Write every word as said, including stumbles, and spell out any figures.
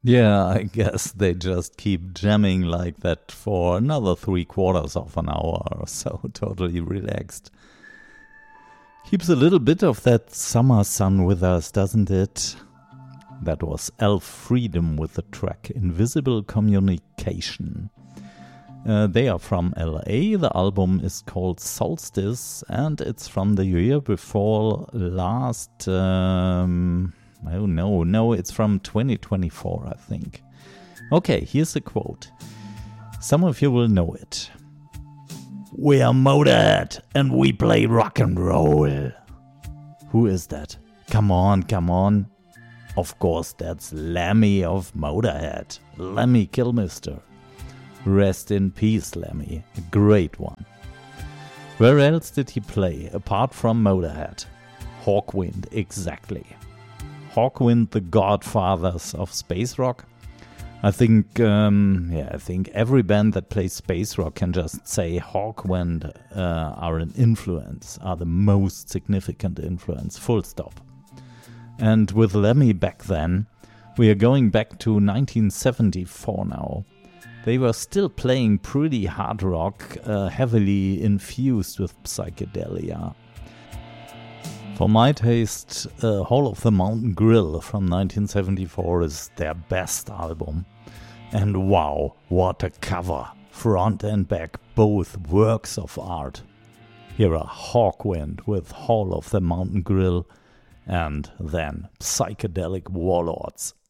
Yeah, I guess they just keep jamming like that for another three quarters of an hour or so, totally relaxed. Keeps a little bit of that summer sun with us, doesn't it? That was Elf Freedom with the track Invisible Communication. Uh, they are from L A. The album is called Solstice, and it's from the year before last. Um, oh no, no, it's from twenty twenty-four, I think. Okay, here's a quote. Some of you will know it. We are Motorhead, and we play rock and roll. Who is that? Come on, come on. Of course, that's Lemmy of Motorhead. Lemmy Kilmister. Rest in peace, Lemmy. A great one. Where else did he play, apart from Motorhead? Hawkwind, exactly. Hawkwind, the godfathers of space rock. I think, um, yeah, I think every band that plays space rock can just say Hawkwind uh, are an influence, are the most significant influence, full stop. And with Lemmy back then, we are going back to nineteen seventy-four now. They were still playing pretty hard rock, uh, heavily infused with psychedelia. For my taste, uh, Hall of the Mountain Grill from nineteen seventy-four is their best album. And wow, what a cover! Front and back, both works of art. Here are Hawkwind with Hall of the Mountain Grill, and then Psychedelic Warlords.